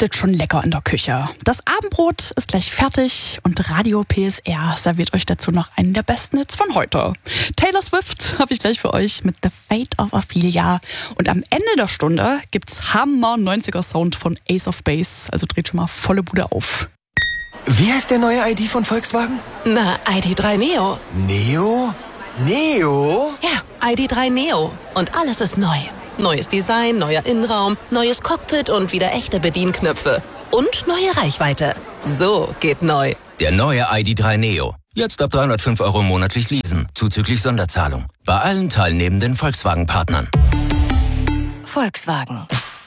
duftet schon lecker in der Küche. Das Abendbrot ist gleich fertig und Radio PSR serviert euch dazu noch einen der besten Hits von heute. Taylor Swift habe ich gleich für euch mit The Fate of Ophelia. Und am Ende der Stunde gibt's Hammer 90er Sound von Ace of Base. Also dreht schon mal volle Bude auf. Wie heißt der neue ID von Volkswagen? Na, ID.3 Neo. Neo? Neo? Ja, ID.3 Neo. Und alles ist neu. Neues Design, neuer Innenraum, neues Cockpit und wieder echte Bedienknöpfe. Und neue Reichweite. So geht neu. Der neue ID.3 Neo. Jetzt ab 305 € monatlich leasen, zuzüglich Sonderzahlung. Bei allen teilnehmenden Volkswagen-Partnern. Volkswagen.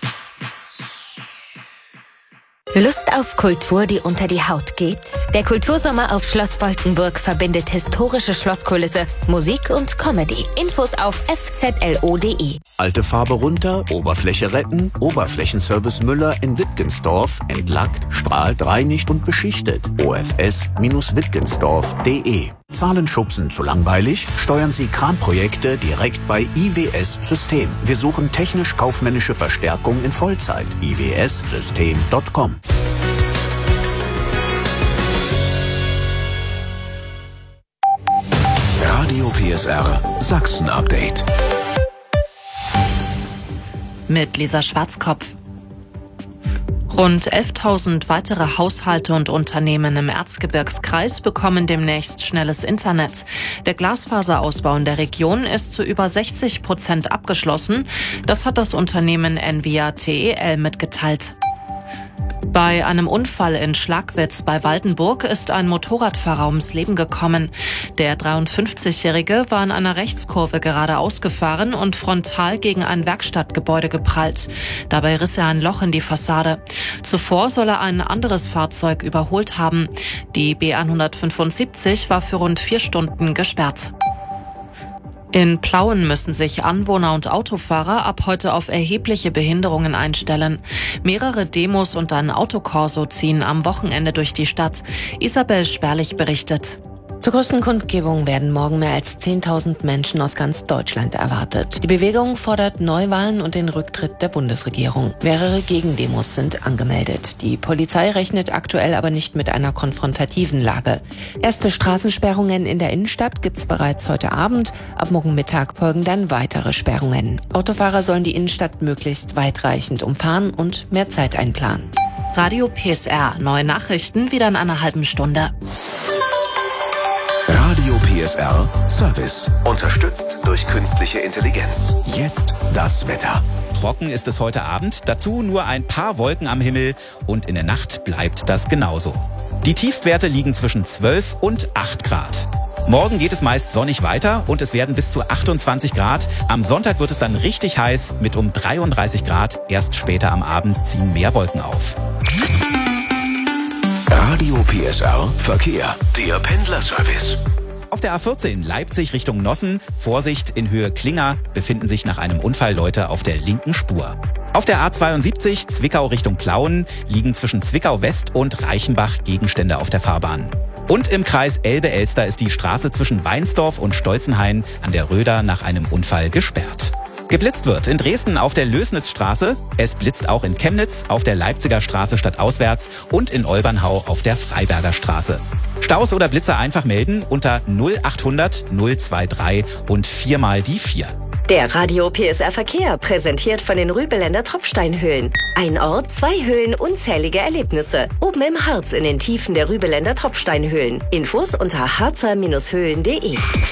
Lust auf Kultur, die unter die Haut geht? Der Kultursommer auf Schloss Wolkenburg verbindet historische Schlosskulisse, Musik und Comedy. Infos auf fzlo.de. Alte Farbe runter, Oberfläche retten, Oberflächenservice Müller in Wittgensdorf. Entlackt, strahlt, reinigt und beschichtet. ofs-wittgensdorf.de. Zahlen schubsen zu langweilig? Steuern Sie Kranprojekte direkt bei IWS System. Wir suchen technisch-kaufmännische Verstärkung in Vollzeit. iwssystem.com. Radio PSR Sachsen Update. Mit Lisa Schwarzkopf. Rund 11.000 weitere Haushalte und Unternehmen im Erzgebirgskreis bekommen demnächst schnelles Internet. Der Glasfaserausbau in der Region ist zu über 60% abgeschlossen. Das hat das Unternehmen NVIA TEL mitgeteilt. Bei einem Unfall in Schlagwitz bei Waldenburg ist ein Motorradfahrer ums Leben gekommen. Der 53-Jährige war in einer Rechtskurve geradeaus gefahren und frontal gegen ein Werkstattgebäude geprallt. Dabei riss er ein Loch in die Fassade. Zuvor soll er ein anderes Fahrzeug überholt haben. Die B175 war für rund 4 Stunden gesperrt. In Plauen müssen sich Anwohner und Autofahrer ab heute auf erhebliche Behinderungen einstellen. Mehrere Demos und ein Autokorso ziehen am Wochenende durch die Stadt. Isabel Sperlich berichtet. Zur größten Kundgebung werden morgen mehr als 10.000 Menschen aus ganz Deutschland erwartet. Die Bewegung fordert Neuwahlen und den Rücktritt der Bundesregierung. Mehrere Gegendemos sind angemeldet. Die Polizei rechnet aktuell aber nicht mit einer konfrontativen Lage. Erste Straßensperrungen in der Innenstadt gibt's bereits heute Abend. Ab morgen Mittag folgen dann weitere Sperrungen. Autofahrer sollen die Innenstadt möglichst weitreichend umfahren und mehr Zeit einplanen. Radio PSR. Neue Nachrichten wieder in einer halben Stunde. Radio PSR Service. Unterstützt durch künstliche Intelligenz. Jetzt das Wetter. Trocken ist es heute Abend, dazu nur ein paar Wolken am Himmel und in der Nacht bleibt das genauso. Die Tiefstwerte liegen zwischen 12 und 8 Grad. Morgen geht es meist sonnig weiter und es werden bis zu 28 Grad. Am Sonntag wird es dann richtig heiß mit um 33 Grad. Erst später am Abend ziehen mehr Wolken auf. Radio PSR Verkehr. Der Pendlerservice. Auf der A14 Leipzig Richtung Nossen, Vorsicht, in Höhe Klinger befinden sich nach einem Unfall Leute auf der linken Spur. Auf der A72 Zwickau Richtung Plauen liegen zwischen Zwickau West und Reichenbach Gegenstände auf der Fahrbahn. Und im Kreis Elbe-Elster ist die Straße zwischen Weinsdorf und Stolzenhain an der Röder nach einem Unfall gesperrt. Geblitzt wird in Dresden auf der Lößnitzstraße, es blitzt auch in Chemnitz auf der Leipziger Straße stadtauswärts und in Olbernhau auf der Freiberger Straße. Staus oder Blitzer einfach melden unter 0800 023 und 4 mal die 4. Der Radio PSR Verkehr, präsentiert von den Rübeländer Tropfsteinhöhlen. Ein Ort, 2 Höhlen, unzählige Erlebnisse. Oben im Harz in den Tiefen der Rübeländer Tropfsteinhöhlen. Infos unter harzer-höhlen.de.